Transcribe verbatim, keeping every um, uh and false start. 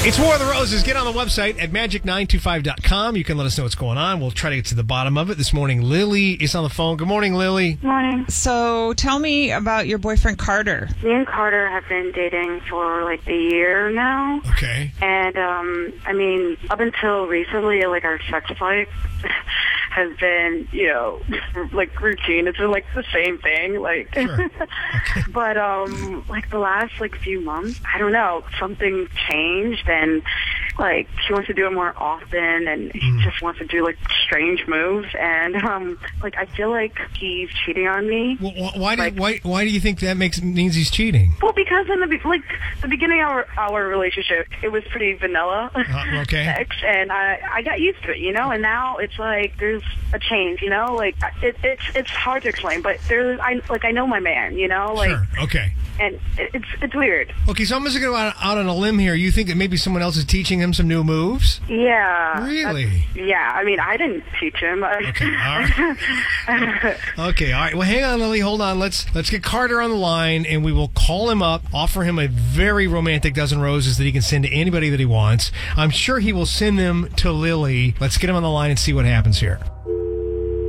It's War of the Roses. Get on the website at magic nine two five dot com. You can let us know what's going on. We'll try to get to the bottom of it. This morning, Lily is on the phone. Good morning, Lily. Morning. So tell me about your boyfriend, Carter. Me and Carter have been dating for like a year now. Okay. And, um, I mean, up until recently, like, our sex life has been, you know, like, routine. It's been, like, the same thing. Like, Sure. Okay. But, um, like, the last, like, few months, I don't know, something changed, and, like, he wants to do it more often, and he Mm. just wants to do, like, strange moves, and, um, like, I feel like he's cheating on me. Well, wh- why, do, Like- why, why do you think that makes means he's cheating? Well, because in the be- like the beginning of our, our relationship, it was pretty vanilla Uh, okay. sex, and I I got used to it, you know. And now it's like there's a change, you know. Like it, it's it's hard to explain, but there's I like I know my man, you know. Like, Sure. Okay. and it, it's it's weird. Okay, so I'm just going to go out, out on a limb here. You think that maybe someone else is teaching him some new moves? Yeah. Really? that's- Yeah. I mean, I didn't teach him. Okay, all right. Okay, all right. Well, hang on, Lily. Hold on. Let's let's get Carter on the line, and we will call him up, offer him a very romantic dozen roses that he can send to anybody that he wants. I'm sure he will send them to Lily. Let's get him on the line and see what happens here.